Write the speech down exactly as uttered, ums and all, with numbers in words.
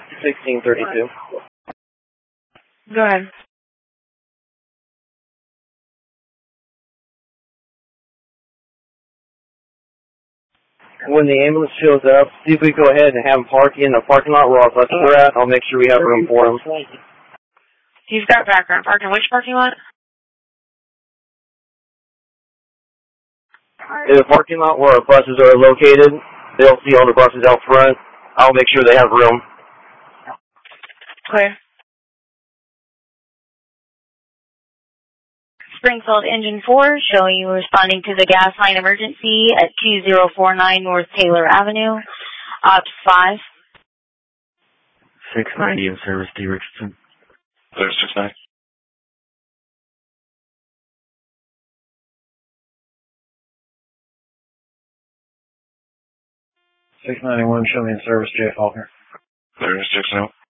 sixteen thirty-two. Go ahead. When the ambulance shows up, see if we go ahead and have them park in the parking lot where our buses are at. I'll make sure we have room for them. You've got background parking. Which parking lot? In the parking lot where our buses are located, they'll see all the buses out front. I'll make sure they have room. Clear. Springfield Engine four, showing you responding to the gas line emergency at two zero four nine North Taylor Avenue. Ops five. six ninety in service, D. Richardson. Clear, six ninety. six ninety-one, show me in service, J. Faulkner. Clear, six ninety.